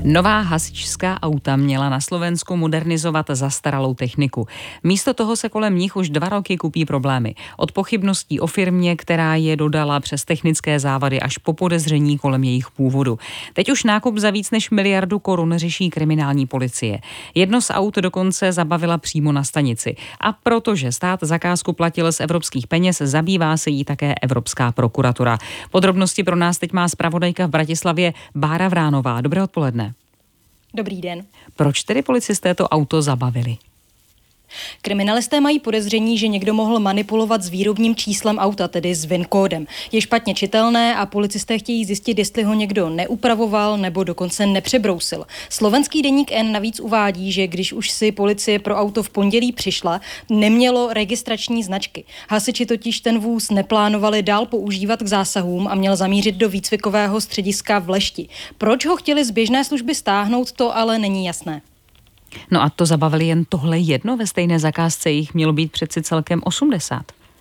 Nová hasičská auta měla na Slovensku modernizovat zastaralou techniku. Místo toho se kolem nich už 2 roky kupí problémy. Od pochybností o firmě, která je dodala, přes technické závady až po podezření kolem jejich původu. Teď už nákup za víc než 1 miliardu korun řeší kriminální policie. Jedno z aut dokonce zabavila přímo na stanici. A protože stát zakázku platil z evropských peněz, zabývá se jí také Evropská prokuratura. Podrobnosti pro nás teď má zpravodajka v Bratislavě Bára Vránová. Dobré odpoledne. Dobrý den. Proč tedy policisté to auto zabavili? Kriminalisté mají podezření, že někdo mohl manipulovat s výrobním číslem auta, tedy s VIN kódem. Je špatně čitelné a policisté chtějí zjistit, jestli ho někdo neupravoval nebo dokonce nepřebrousil. Slovenský deník N navíc uvádí, že když už si policie pro auto v pondělí přišla, nemělo registrační značky. Hasiči totiž ten vůz neplánovali dál používat k zásahům a měl zamířit do výcvikového střediska v Lešti. Proč ho chtěli z běžné služby stáhnout, to ale není jasné. No a to zabavili jen tohle jedno, ve stejné zakázce jich mělo být přeci celkem 80.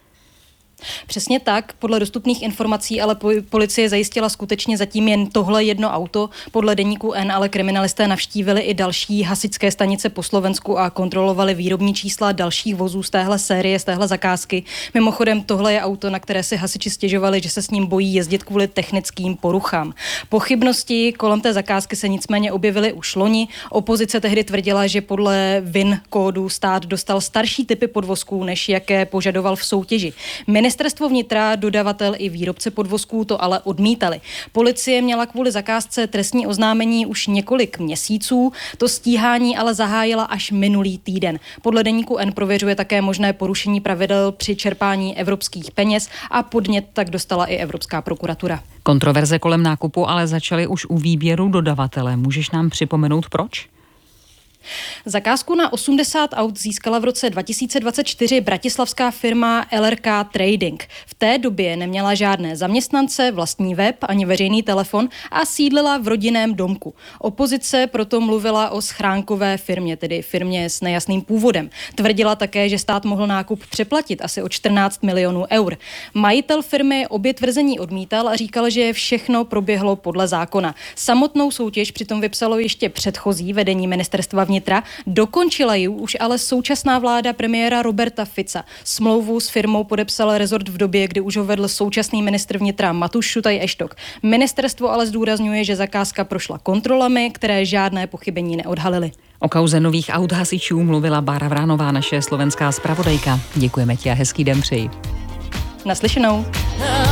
Přesně tak, podle dostupných informací ale policie zajistila skutečně zatím jen tohle jedno auto. Podle deníku N ale kriminalisté navštívili i další hasičské stanice po Slovensku a kontrolovali výrobní čísla dalších vozů z téhle série, z téhle zakázky. Mimochodem tohle je auto, na které si hasiči stěžovali, že se s ním bojí jezdit kvůli technickým poruchám. Pochybnosti kolem té zakázky se nicméně objevily už loni. Opozice tehdy tvrdila, že podle VIN kódu stát dostal starší typy podvozků, než jaké požadoval v soutěži. Ministerstvo vnitra, dodavatel i výrobce podvozků to ale odmítali. Policie měla kvůli zakázce trestní oznámení už několik měsíců, to stíhání ale zahájila až minulý týden. Podle deníku N prověřuje také možné porušení pravidel při čerpání evropských peněz a podnět tak dostala i Evropská prokuratura. Kontroverze kolem nákupu ale začaly už u výběru dodavatele. Můžeš nám připomenout proč? Zakázku na 80 aut získala v roce 2024 bratislavská firma LRK Trading. V té době neměla žádné zaměstnance, vlastní web ani veřejný telefon a sídlila v rodinném domku. Opozice proto mluvila o schránkové firmě, tedy firmě s nejasným původem. Tvrdila také, že stát mohl nákup přeplatit asi o 14 milionů eur. Majitel firmy obě tvrzení odmítal a říkal, že všechno proběhlo podle zákona. Samotnou soutěž přitom vypsalo ještě předchozí vedení ministerstva vnitra. Dokončila ji už ale současná vláda premiéra Roberta Fica. Smlouvu s firmou podepsal rezort v době, kdy už ho vedl současný ministr vnitra Matuš Šutaj Eštok. Ministerstvo ale zdůrazňuje, že zakázka prošla kontrolami, které žádné pochybení neodhalily. O kauze nových aut hasičů mluvila Bára Vránová, naše slovenská zpravodajka. Děkujeme ti a hezký den přeji. Naslyšenou.